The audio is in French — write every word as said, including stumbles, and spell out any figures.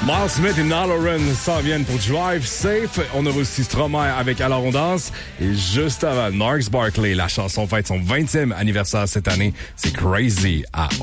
Miles Smith et Nala Lauren s'en viennent pour Drive Safe. On aura aussi Stromae avec Alors on danse. Et juste avant, Narks Barkley, la chanson fête son vingtième anniversaire cette année. C'est Crazy à